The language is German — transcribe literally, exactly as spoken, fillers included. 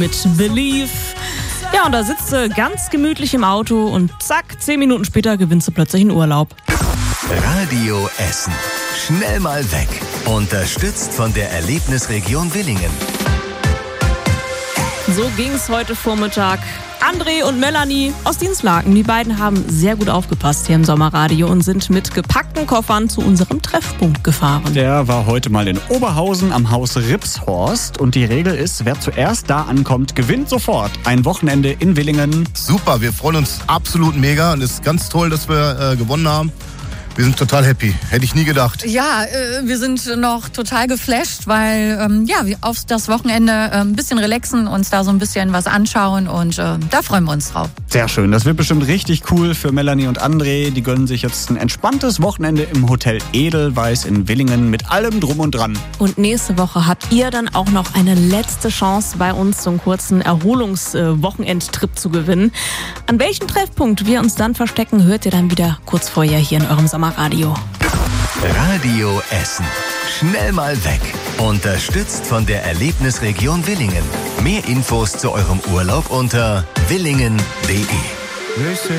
mit Believe. Ja, und da sitzt du ganz gemütlich im Auto und zack, zehn Minuten später gewinnst du plötzlich einen Urlaub. Radio Essen. Schnell mal weg. Unterstützt von der Erlebnisregion Villingen. So ging's heute Vormittag. André und Melanie aus Dienstlaken, die beiden haben sehr gut aufgepasst hier im Sommerradio und sind mit gepackten Koffern zu unserem Treffpunkt gefahren. Der war heute mal in Oberhausen am Haus Ripshorst und die Regel ist, wer zuerst da ankommt, gewinnt sofort ein Wochenende in Villingen. Super, wir freuen uns absolut mega und es ist ganz toll, dass wir äh, gewonnen haben. Wir sind total happy. Hätte ich nie gedacht. Ja, äh, wir sind noch total geflasht, weil ähm, ja, wir auf das Wochenende äh, ein bisschen relaxen, uns da so ein bisschen was anschauen und äh, da freuen wir uns drauf. Sehr schön, das wird bestimmt richtig cool für Melanie und André. Die gönnen sich jetzt ein entspanntes Wochenende im Hotel Edelweiss in Villingen mit allem drum und dran. Und nächste Woche habt ihr dann auch noch eine letzte Chance, bei uns so einen kurzen Erholungswochenendtrip zu gewinnen. An welchem Treffpunkt wir uns dann verstecken, hört ihr dann wieder kurz vorher hier in eurem Sommerradio. Radio Essen. Schnell mal weg. Unterstützt von der Erlebnisregion Villingen. Mehr Infos zu eurem Urlaub unter villingen punkt de.